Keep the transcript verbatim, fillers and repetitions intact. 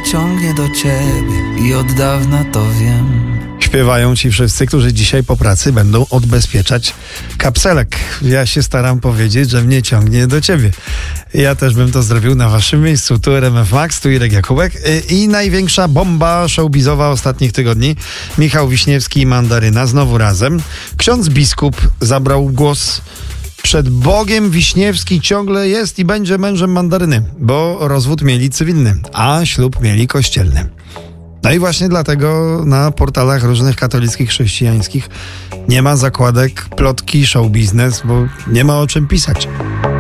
ciągnie do ciebie i od dawna to wiem. Śpiewają ci wszyscy, którzy dzisiaj po pracy będą odbezpieczać kapselek. Ja się staram powiedzieć, że mnie ciągnie do ciebie. Ja też bym to zrobił na waszym miejscu. Tu R M F Max, tu Irek Jakubek i największa bomba showbizowa ostatnich tygodni. Michał Wiśniewski i Mandaryna znowu razem. Ksiądz biskup zabrał głos. Przed Bogiem Wiśniewski ciągle jest i będzie mężem Mandaryny, bo rozwód mieli cywilny, a ślub mieli kościelny. No i właśnie dlatego na portalach różnych katolickich, chrześcijańskich nie ma zakładek plotki show biznes, bo nie ma o czym pisać.